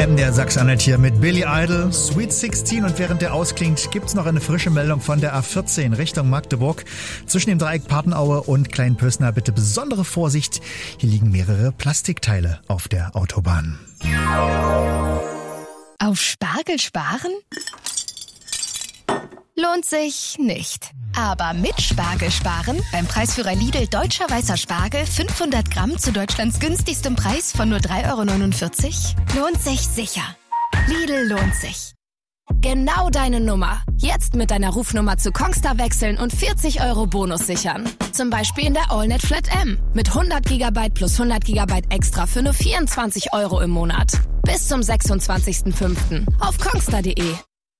MDR Sachsen-Anhalt hier mit Billy Idol, Sweet 16, und während der ausklingt, gibt's noch eine frische Meldung von der A14 Richtung Magdeburg. Zwischen dem Dreieck Papenaue und Kleinpösner bitte besondere Vorsicht. Hier liegen mehrere Plastikteile auf der Autobahn. Auf Spargel sparen? Lohnt sich nicht. Aber mit Spargel sparen, beim Preisführer Lidl Deutscher Weißer Spargel 500 Gramm zu Deutschlands günstigstem Preis von nur 3,49 €, lohnt sich sicher. Lidl lohnt sich. Genau deine Nummer. Jetzt mit deiner Rufnummer zu Kongstar wechseln und 40 € Bonus sichern. Zum Beispiel in der AllNet Flat M. Mit 100 GB plus 100 GB extra für nur 24 € im Monat. Bis zum 26.05. auf kongstar.de.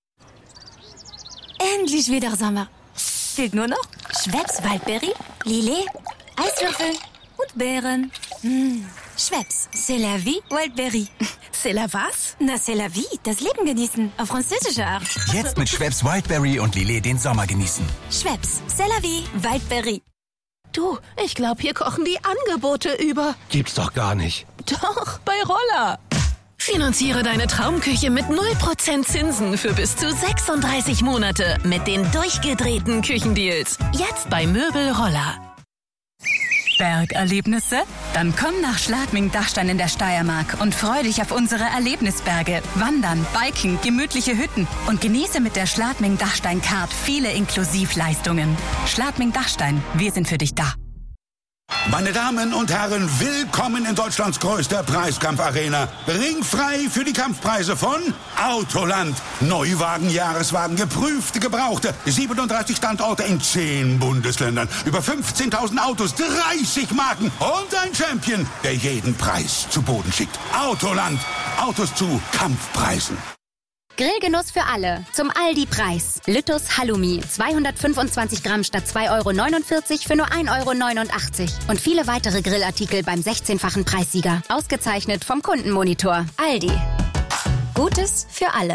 Endlich wieder Sommer. Fehlt nur noch Schweppes Waldberry, Lillet, Eiswürfel und Beeren. Schweppes, c'est la vie, Waldberry. C'est la was? Na, c'est la vie, das Leben genießen, auf französische Art. Jetzt mit Schweppes Wildberry und Lillet den Sommer genießen. Schweppes, c'est la vie, Waldberry. Du, ich glaube, hier kochen die Angebote über. Gibt's doch gar nicht. Doch, bei Roller. Finanziere deine Traumküche mit 0% Zinsen für bis zu 36 Monate mit den durchgedrehten Küchendeals. Jetzt bei Möbel Roller. Bergerlebnisse? Dann komm nach Schladming-Dachstein in der Steiermark und freu dich auf unsere Erlebnisberge. Wandern, Biken, gemütliche Hütten und genieße mit der Schladming-Dachstein-Card viele Inklusivleistungen. Schladming-Dachstein, wir sind für dich da. Meine Damen und Herren, willkommen in Deutschlands größter Preiskampfarena. Ringfrei für die Kampfpreise von Autoland. Neuwagen, Jahreswagen, geprüfte, gebrauchte. 37 Standorte in 10 Bundesländern. Über 15.000 Autos, 30 Marken und ein Champion, der jeden Preis zu Boden schickt. Autoland. Autos zu Kampfpreisen. Grillgenuss für alle. Zum Aldi-Preis. Lüttus Halloumi. 225 Gramm statt 2,49 € für nur 1,89 €. Und viele weitere Grillartikel beim 16-fachen Preissieger. Ausgezeichnet vom Kundenmonitor. Aldi. Gutes für alle.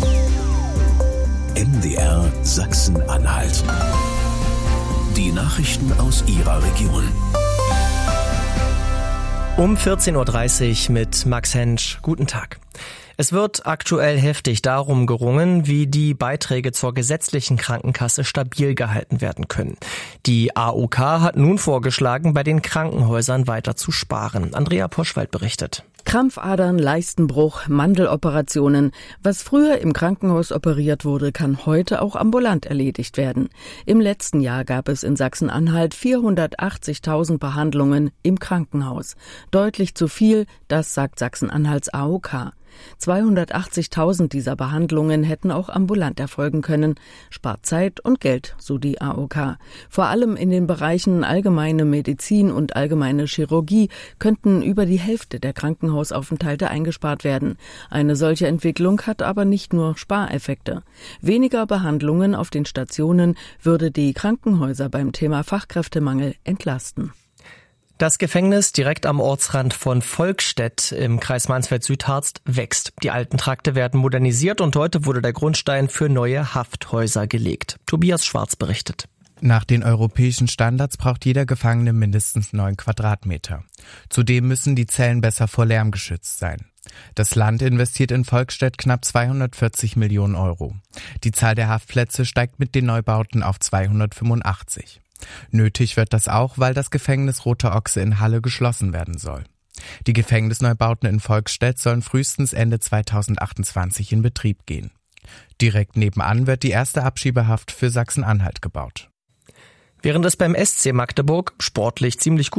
MDR Sachsen-Anhalt. Die Nachrichten aus Ihrer Region. Um 14.30 Uhr mit Max Hensch. Guten Tag. Es wird aktuell heftig darum gerungen, wie die Beiträge zur gesetzlichen Krankenkasse stabil gehalten werden können. Die AOK hat nun vorgeschlagen, bei den Krankenhäusern weiter zu sparen. Andrea Poschwald berichtet. Krampfadern, Leistenbruch, Mandeloperationen. Was früher im Krankenhaus operiert wurde, kann heute auch ambulant erledigt werden. Im letzten Jahr gab es in Sachsen-Anhalt 480.000 Behandlungen im Krankenhaus. Deutlich zu viel, das sagt Sachsen-Anhalts AOK. 280.000 dieser Behandlungen hätten auch ambulant erfolgen können. Spart Zeit und Geld, so die AOK. Vor allem in den Bereichen allgemeine Medizin und allgemeine Chirurgie könnten über die Hälfte der Krankenhausaufenthalte eingespart werden. Eine solche Entwicklung hat aber nicht nur Spareffekte. Weniger Behandlungen auf den Stationen würde die Krankenhäuser beim Thema Fachkräftemangel entlasten. Das Gefängnis direkt am Ortsrand von Volkstedt im Kreis Mansfeld-Südharz wächst. Die alten Trakte werden modernisiert und heute wurde der Grundstein für neue Hafthäuser gelegt. Tobias Schwarz berichtet. Nach den europäischen Standards braucht jeder Gefangene mindestens 9 Quadratmeter. Zudem müssen die Zellen besser vor Lärm geschützt sein. Das Land investiert in Volkstedt knapp 240 Millionen €. Die Zahl der Haftplätze steigt mit den Neubauten auf 285. Nötig wird das auch, weil das Gefängnis Rote Ochse in Halle geschlossen werden soll. Die Gefängnisneubauten in Volkstedt sollen frühestens Ende 2028 in Betrieb gehen. Direkt nebenan wird die erste Abschiebehaft für Sachsen-Anhalt gebaut. Während es beim SC Magdeburg sportlich ziemlich gut